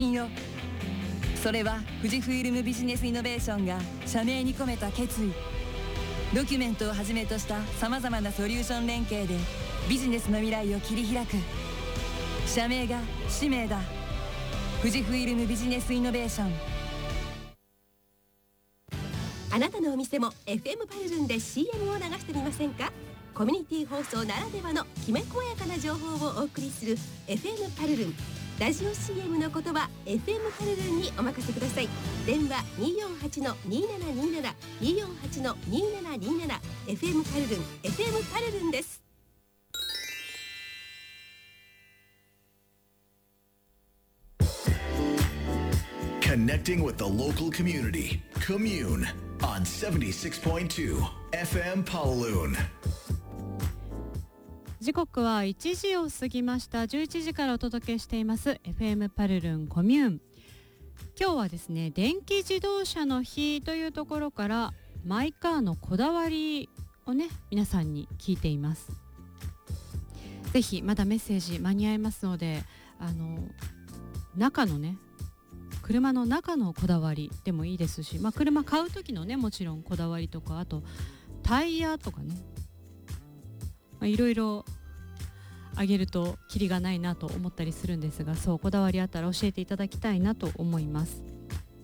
よ。それは富士フイルムビジネスイノベーションが社名に込めた決意。ドキュメントをはじめとしたさまざまなソリューション連携でビジネスの未来を切り開く。社名が使命だ。富士フイルムビジネスイノベーション。 あなたのお店も FM パルルンで CM を流してみませんか？コミュニティ放送ならではのきめ細やかな情報をお送りする FM パルルン。ラジオ CM の言葉 FM パルルンにお任せください。電話 248-2727 248-2727 FM パルルン FM パルルンです。 Connecting with the local community. Commune on 76.2 FM Pawloon。 時刻は1時を過ぎました。11時からお届けしています FM パルルンコミューン。今日はですね、電気自動車の日というところからマイカーのこだわりをね、皆さんに聞いています。ぜひまだメッセージ間に合いますので、中のね、車の中のこだわりでもいいですし、車買う時のね、もちろんこだわりとか、あとタイヤとかね、いろいろあげるとキリがないなと思ったりするんですが、そうこだわりあったら教えていただきたいなと思います。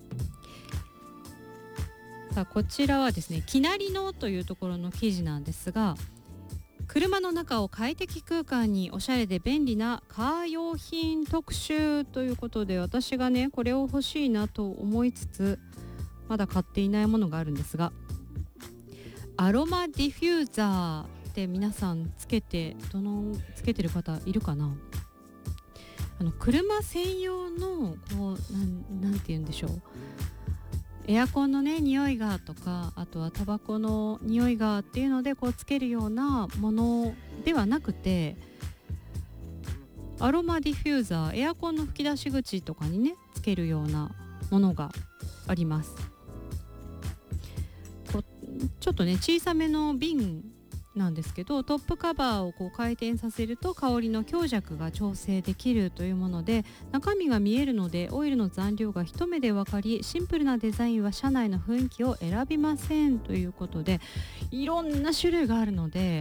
さあ、こちらはですね、きなりのというところの記事なんですが、車の中を快適空間におしゃれで便利なカー用品特集ということで、私がねこれを欲しいなと思いつつまだ買っていないものがあるんですが、アロマディフューザーって皆さんつけてる方いるかな。車専用のこうなんて言うんでしょう、エアコンのね匂いがとか、あとはタバコの匂いがっていうのでこうつけるようなものではなくて、アロマディフューザー、エアコンの吹き出し口とかにねつけるようなものがあります。こうちょっとね小さめの瓶なんですけど、トップカバーをこう回転させると香りの強弱が調整できるというもので、中身が見えるのでオイルの残量が一目で分かり、シンプルなデザインは車内の雰囲気を選びませんということで、いろんな種類があるので、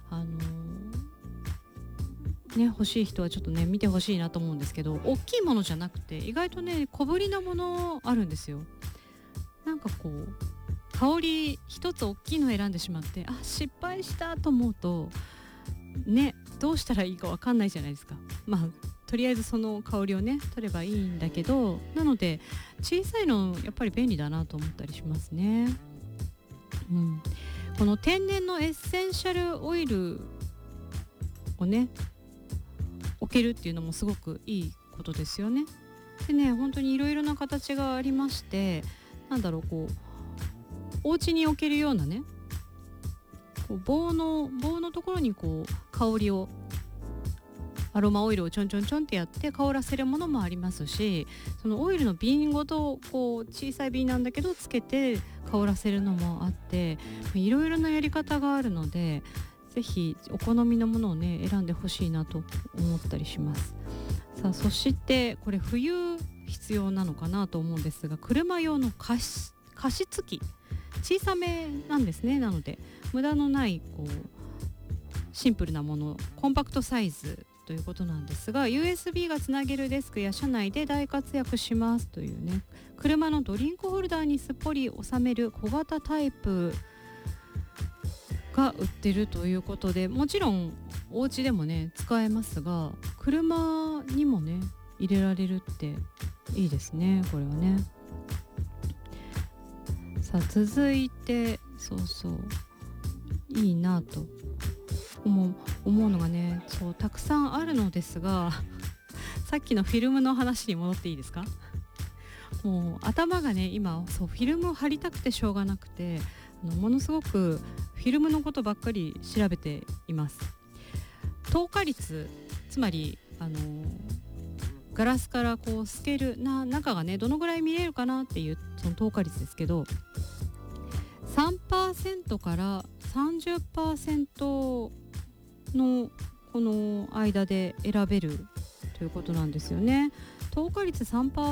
欲しい人はちょっとね見てほしいなと思うんですけど、大きいものじゃなくて意外とね小ぶりなものあるんですよ。なんかこう香り一つ大きいのを選んでしまって、失敗したと思うとね、どうしたらいいか分かんないじゃないですか。とりあえずその香りをね取ればいいんだけど、なので小さいのやっぱり便利だなと思ったりしますね。この天然のエッセンシャルオイルをね置けるっていうのもすごくいいことですよね。でね、本当にいろいろな形がありまして、こうお家に置けるようなね、こう棒のところにこう香りを、アロマオイルをちょんちょんちょんってやって香らせるものもありますし、そのオイルの瓶ごとこう小さい瓶なんだけどつけて香らせるのもあって、いろいろなやり方があるので、ぜひお好みのものをね選んでほしいなと思ったりします。さあ、そしてこれ冬必要なのかなと思うんですが、車用の加湿器、小さめなんですね。なので無駄のないこうシンプルなもの、コンパクトサイズということなんですが、 USB がつなげるデスクや車内で大活躍しますというね、車のドリンクホルダーにすっぽり収める小型タイプが売ってるということで、もちろんお家でもね使えますが、車にもね入れられるっていいですね、これはね。さあ、続いていいなと思うのがね、たくさんあるのですがさっきのフィルムの話に戻っていいですか。もう頭がね今フィルムを貼りたくてしょうがなくて、ものすごくフィルムのことばっかり調べています。透過率、つまりガラスからこう透ける中がねどのぐらい見れるかなっていうその透過率ですけど、 3% から 30% のこの間で選べるということなんですよね。 透過率3%